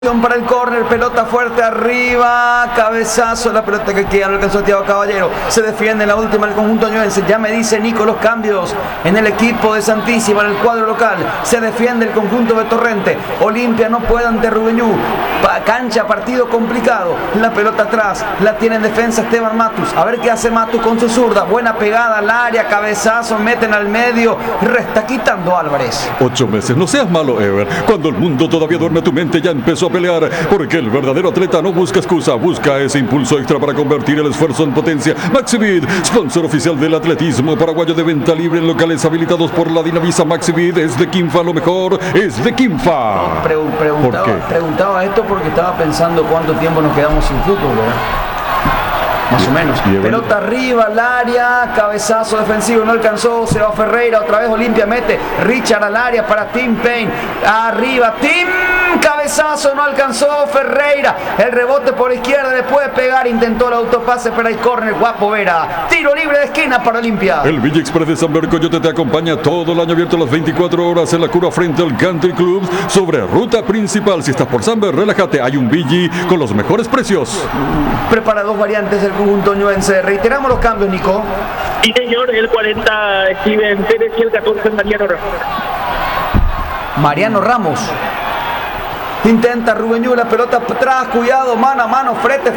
Para el córner, pelota fuerte arriba, cabezazo, la pelota que queda, no alcanzó a Thiago Caballero, se defiende en la última el conjunto ñuense. Ya me dice Nico los cambios en el equipo de Santísima, en el cuadro local, se defiende el conjunto de Torrente. Olimpia no puede ante Rubeñú, cancha, partido complicado, la pelota atrás, la tiene en defensa Esteban Matus, a ver qué hace Matus con su zurda, buena pegada al área, cabezazo, meten al medio, resta quitando Álvarez. 8 meses, no seas malo, Ever, cuando el mundo todavía duerme tu mente ya empezó a pelear, porque el verdadero atleta no busca excusa, busca ese impulso extra para convertir el esfuerzo en potencia. Maxivit, sponsor oficial del atletismo paraguayo, de venta libre en locales habilitados por la Dinavisa. Maxivit es de Quimfa, lo mejor es de Quimfa. Preguntaba esto porque estaba pensando cuánto tiempo nos quedamos sin fútbol, ¿verdad? Más o menos. Pelota arriba al área, cabezazo defensivo, no alcanzó, se va Ferreira, otra vez Olimpia mete, Richard al área para Tim Payne, arriba, Tim, cabezazo, no alcanzó Ferreira, el rebote por izquierda, le puede pegar, intentó el autopase, pero hay córner, Guapo Vera, tiro libre de esquina para Olimpia. El Villa Express de San Bercoyote te acompaña todo el año, abierto a las 24 horas en la cura frente al Country Club, sobre ruta principal. Si estás por San Ber, relájate, hay un Villa con los mejores precios. Prepara dos variantes del conjunto ñuense. Reiteramos los cambios, Nico. Sí, señor, el 40 Steven Pérez y el 14 Mariano Ramos. Mariano Ramos. Intenta Rubeñú, la pelota atrás, cuidado, mano a mano, frente,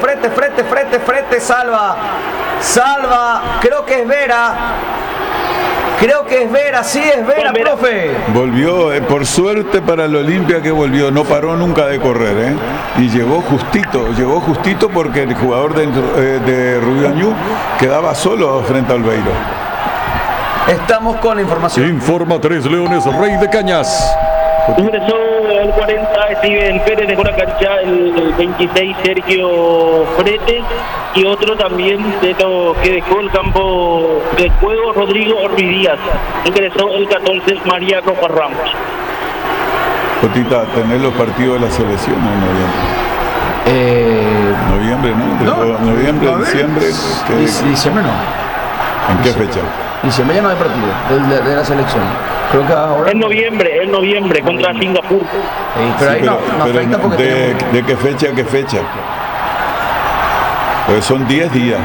salva, creo que es Vera, sí es Vera, profe. Volvió, por suerte para el Olimpia que volvió, no paró nunca de correr, y llegó justito porque el jugador de Rubeñú quedaba solo frente a Olveiro. Estamos con la información. Informa 3 Leones, Rey de Cañas. Ingresó el 40 Steven Pérez, dejó la cancha el 26 Sergio Fretes y otro también de lo que dejó el campo de juego Rodrigo Ortiz Díaz. Ingresó el 14 Mariano Ramos. Cotita, ¿tenés los partidos de la selección en noviembre? Noviembre, diciembre. Diciembre no. ¿En qué fecha? Diciembre ya no hay partido de la selección. Creo que ahora en noviembre contra Singapur. Pero ahí no afecta porque ¿de qué fecha a qué fecha? Pues son 10 días.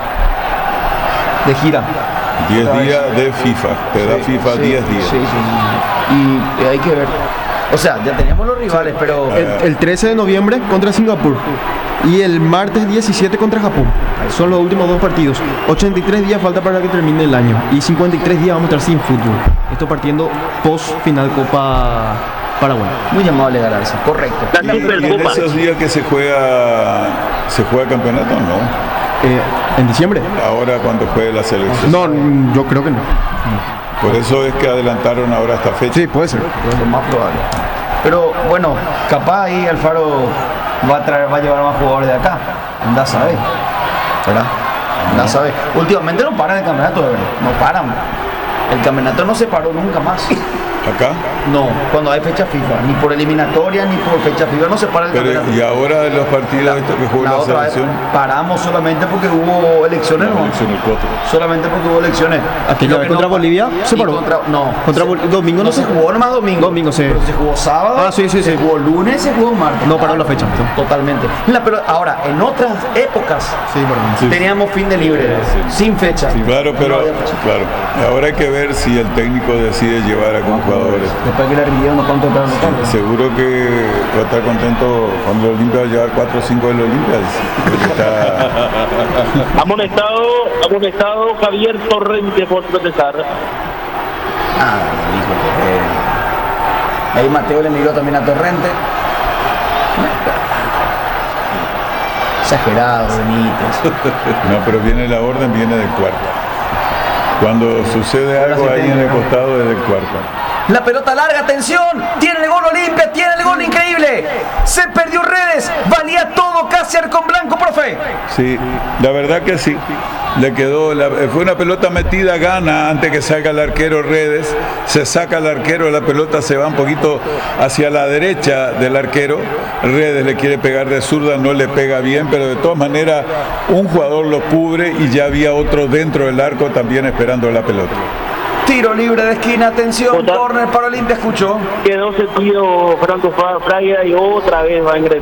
De gira. 10 días de FIFA. Te da FIFA 10 días. Sí. Y hay que ver. O sea, ya teníamos los rivales, pero el 13 de noviembre contra Singapur y el martes 17 contra Japón. Son los últimos dos partidos. 83 días falta para que termine el año y 53 días vamos a estar sin fútbol. Esto partiendo post final Copa Paraguay. Muy amable Galarza, correcto. ¿Y en esos días que se juega campeonato, no? ¿En diciembre? Ahora cuando juegue la selección. No, yo creo que no. Por eso es que adelantaron ahora esta fecha. Sí, puede ser. Es lo más probable. Pero bueno, capaz ahí Alfaro va a llevar a más jugadores de acá. Anda a saber, ¿verdad? Anda a saber. Últimamente no paran el campeonato, de verdad. No paran. El campeonato no se paró nunca más. ¿Acá? No, cuando hay fecha FIFA, ni por eliminatoria ni por fecha FIFA no se para el campeonato. Y ahora los partidos que jugó la selección paramos solamente porque hubo elecciones, ¿no? Solamente porque hubo elecciones. Aquella vez contra Bolivia se paró. Contra domingo no se jugó, nomás domingo. Domingo sí. Pero se jugó sábado. Sí. Se jugó lunes, se jugó martes. No paró la fecha. Totalmente. Pero ahora, en otras épocas teníamos fin de libre, sin fecha. Sí, claro. Ahora hay que ver si el técnico decide llevar a algún jugador. Después que le rindieron unos cuantos para los seguro que va a estar contento cuando el Olimpia va a llevar 4 o 5 del Olimpia. Amonestado Javier Torrente por protestar. Ahí Mateo le miró también a Torrente. Exagerado, Benítez. No, pero viene la orden, viene del cuarto. Cuando sucede algo ahí en el costado es del cuarto. La pelota larga, atención, tiene el gol Olimpia, tiene el gol increíble, se perdió Redes, valía todo, casi arco en blanco, profe. Sí, la verdad que sí, le quedó, fue una pelota metida, gana antes que salga el arquero Redes, se saca el arquero, la pelota se va un poquito hacia la derecha del arquero, Redes le quiere pegar de zurda, no le pega bien, pero de todas maneras un jugador lo cubre y ya había otro dentro del arco también esperando la pelota. Tiro libre de esquina, atención, Otra. córner para Olimpia, escucho. Quedó sentido Franco Fraga y otra vez va a ingresar